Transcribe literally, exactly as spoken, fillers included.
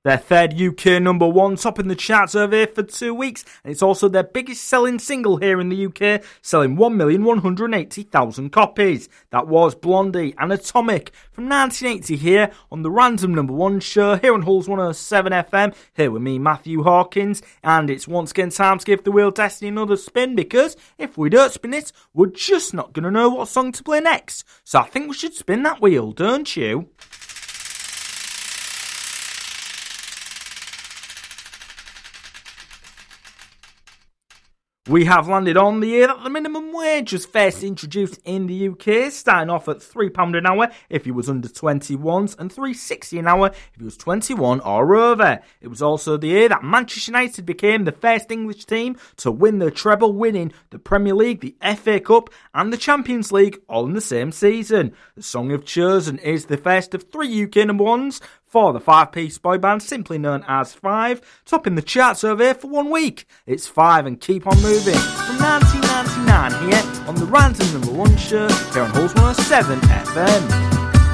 Their third U K number one, topping the charts over here for two weeks, and it's also their biggest selling single here in the U K, selling one million one hundred eighty thousand copies. That was Blondie and Atomic from nineteen eighty here on the Random Number One show here on Hulls one oh seven F M, here with me, Matthew Hawkins, and it's once again time to give the Wheel of Destiny another spin, because if we don't spin it, we're just not going to know what song to play next. So I think we should spin that wheel, don't you? We have landed on the year that the minimum wage was first introduced in the U K, starting off at three pounds an hour if he was under twenty-ones and three pounds sixty an hour if he was twenty-one or over. It was also the year that Manchester United became the first English team to win the treble, winning the Premier League, the F A Cup and the Champions League all in the same season. The song I've chosen is the first of three U K number ones for the five-piece boy band simply known as Five, topping the charts over here for one week. It's Five and Keep On Moving from nineteen ninety-nine here on the Random Number One show here on Hulls one oh seven F M.